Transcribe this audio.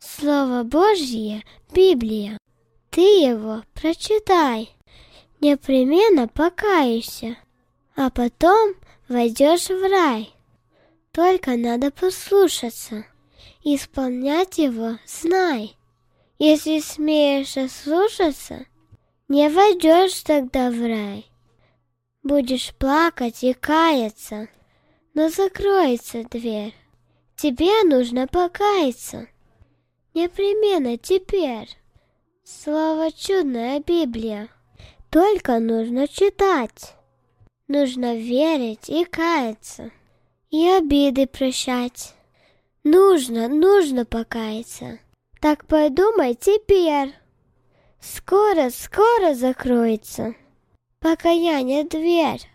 Слово Божье, Библия. Ты его прочитай, непременно покаешься, а потом войдешь в рай. Только надо послушаться, исполнять его знай. Если смеешь ослушаться, не войдешь тогда в рай. Будешь плакать и каяться, но закроется дверь. Тебе нужно покаяться, непременно теперь. Слово чудная Библия, только нужно читать. Нужно верить и каяться, и обиды прощать. Нужно покаяться. Так подумай теперь. Скоро закроется покаяние дверь.